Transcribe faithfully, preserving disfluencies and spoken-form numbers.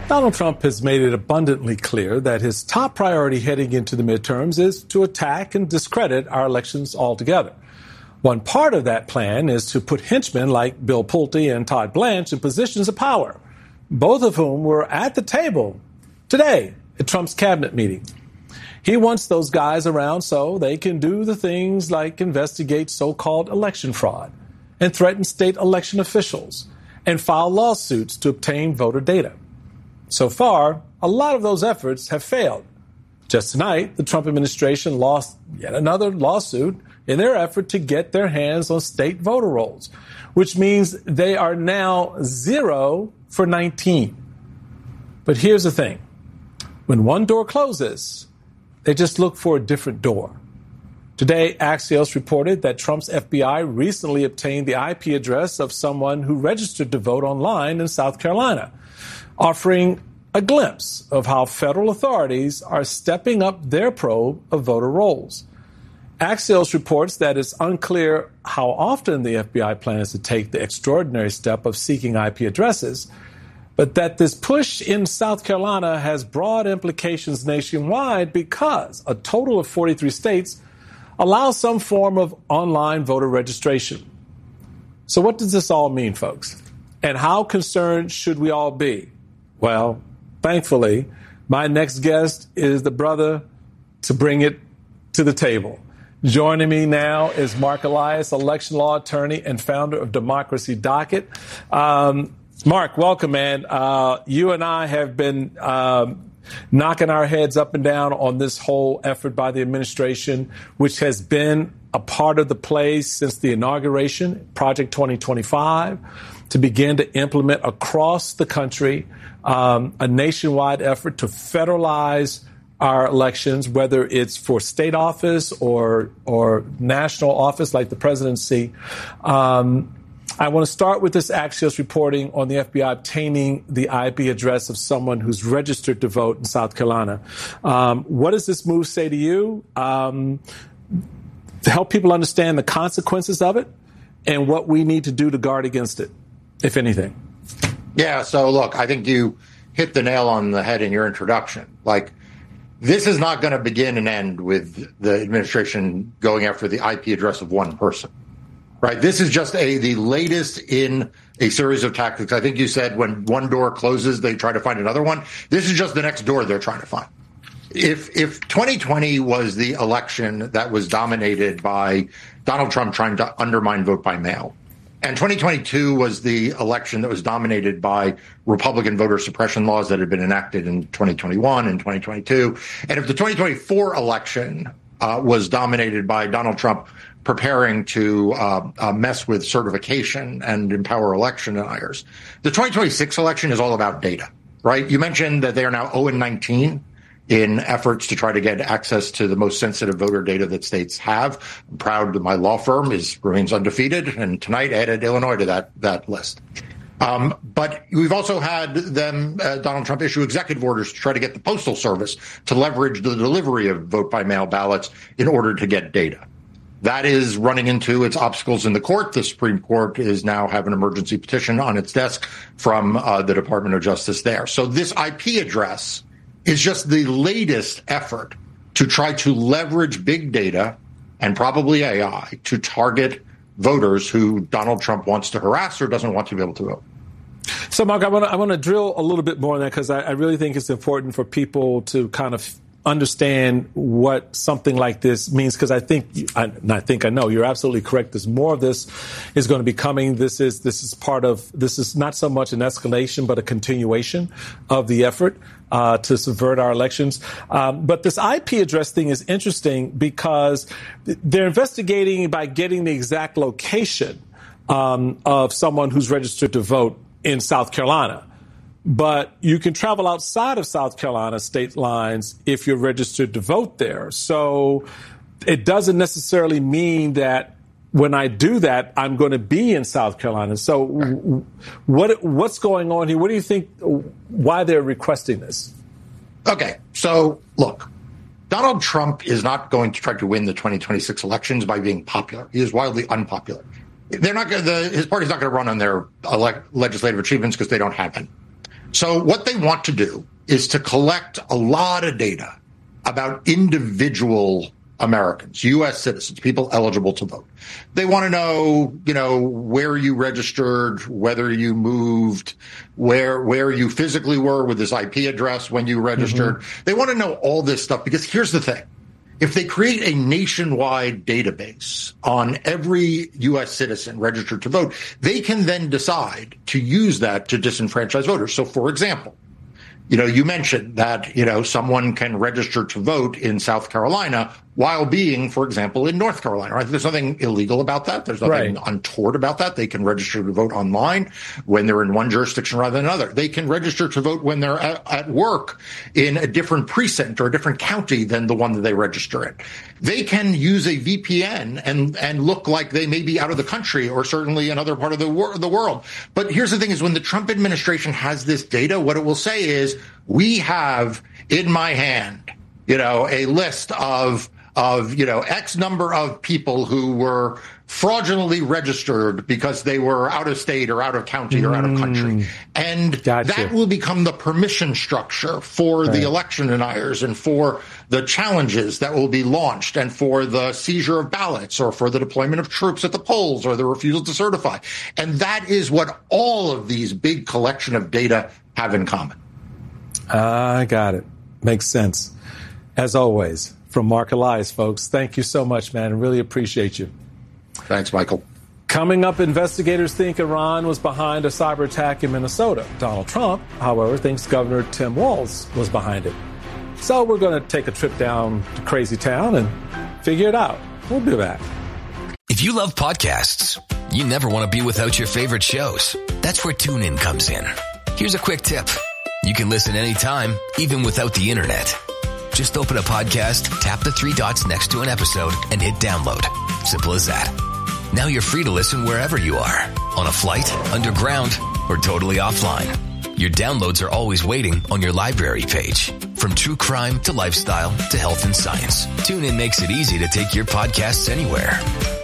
Donald Trump has made it abundantly clear that his top priority heading into the midterms is to attack and discredit our elections altogether. One part of that plan is to put henchmen like Bill Pulte and Todd Blanche in positions of power, both of whom were at the table today at Trump's cabinet meeting. He wants those guys around so they can do the things like investigate so-called election fraud and threaten state election officials and file lawsuits to obtain voter data. So far, a lot of those efforts have failed. Just tonight, the Trump administration lost yet another lawsuit in their effort to get their hands on state voter rolls, which means they are now zero for nineteen. But here's the thing. When one door closes, they just look for a different door. Today, Axios reported that Trump's F B I recently obtained the I P address of someone who registered to vote online in South Carolina, offering a glimpse of how federal authorities are stepping up their probe of voter rolls. Axios reports that it's unclear how often the F B I plans to take the extraordinary step of seeking I P addresses, but that this push in South Carolina has broad implications nationwide because a total of forty-three states allow some form of online voter registration. So what does this all mean, folks? And how concerned should we all be? Well, thankfully, my next guest is the brother to bring it to the table. Joining me now is Mark Elias, election law attorney and founder of Democracy Docket. Um, Mark, welcome, man. Uh, you and I have been um, knocking our heads up and down on this whole effort by the administration, which has been a part of the play since the inauguration, Project twenty twenty-five, to begin to implement across the country um, a nationwide effort to federalize our elections, whether it's for state office or or national office like the presidency. Um, I want to start with this Axios reporting on the F B I obtaining the I P address of someone who's registered to vote in South Carolina. Um, what does this move say to you? Um, to help people understand the consequences of it and what we need to do to guard against it, if anything. Yeah, so look, I think you hit the nail on the head in your introduction. Like, this is not going to begin and end with the administration going after the I P address of one person, right? This is just a the latest in a series of tactics. I think you said when one door closes, they try to find another one. This is just the next door they're trying to find. If if twenty twenty was the election that was dominated by Donald Trump trying to undermine vote by mail, and twenty twenty-two was the election that was dominated by Republican voter suppression laws that had been enacted in twenty twenty-one and twenty twenty-two. And if the twenty twenty-four election uh, was dominated by Donald Trump preparing to uh, uh, mess with certification and empower election deniers, the twenty twenty-six election is all about data, right? You mentioned that they are now zero and nineteen in efforts to try to get access to the most sensitive voter data that states have. I'm proud that my law firm is remains undefeated, and tonight added Illinois to that that list. Um, but we've also had them, uh, Donald Trump, issue executive orders to try to get the Postal Service to leverage the delivery of vote-by-mail ballots in order to get data. That is running into its obstacles in the court. The Supreme Court is now have an emergency petition on its desk from uh, the Department of Justice there. So this I P address is just the latest effort to try to leverage big data and probably A I to target voters who Donald Trump wants to harass or doesn't want to be able to vote. So, Mark, I want to I want to drill a little bit more on that because I, I really think it's important for people to kind of understand what something like this means, because I think, I, I think I know you're absolutely correct. There's more of this is going to be coming. This is this is part of this is not so much an escalation, but a continuation of the effort uh, to subvert our elections. Um, but this I P address thing is interesting because they're investigating by getting the exact location um, of someone who's registered to vote in South Carolina. But you can travel outside of South Carolina state lines if you're registered to vote there. So it doesn't necessarily mean that when I do that, I'm going to be in South Carolina. So what what's going on here? What do you think, why they're requesting this? Okay, so look, Donald Trump is not going to try to win the twenty twenty-six elections by being popular. He is wildly unpopular. They're not going. The, his party's not going to run on their elect, legislative achievements because they don't have any. So what they want to do is to collect a lot of data about individual Americans, U S citizens, people eligible to vote. They want to know, you know, where you registered, whether you moved, where where you physically were with this I P address when you registered. Mm-hmm. They want to know all this stuff because here's the thing. If they create a nationwide database on every U S citizen registered to vote, they can then decide to use that to disenfranchise voters. So, for example, you know, you mentioned that, you know, someone can register to vote in South Carolina while being, for example, in North Carolina, right? There's nothing illegal about that. There's nothing right. untoward about that. They can register to vote online when they're in one jurisdiction rather than another. They can register to vote when they're at, at work in a different precinct or a different county than the one that they register in. They can use a V P N and, and look like they may be out of the country or certainly another part of the, wor- the world. But here's the thing is when the Trump administration has this data, what it will say is we have in my hand, you know, a list of of, you know, X number of people who were fraudulently registered because they were out of state or out of county or out of country. And gotcha. That will become the permission structure for right. the election deniers and for the challenges that will be launched and for the seizure of ballots or for the deployment of troops at the polls or the refusal to certify. And that is what all of these big collection of data have in common. I uh, got it. Makes sense. As always. From Mark Elias, folks. Thank you so much, man. I really appreciate you. Thanks, Michael. Coming up, investigators think Iran was behind a cyber attack in Minnesota. Donald Trump, however, thinks Governor Tim Walz was behind it. So we're going to take a trip down to Crazy Town and figure it out. We'll be back. If you love podcasts, you never want to be without your favorite shows. That's where TuneIn comes in. Here's a quick tip. You can listen anytime, even without the internet. Just open a podcast, tap the three dots next to an episode, and hit download. Simple as that. Now you're free to listen wherever you are. On a flight, underground, or totally offline. Your downloads are always waiting on your library page. From true crime to lifestyle to health and science, TuneIn makes it easy to take your podcasts anywhere.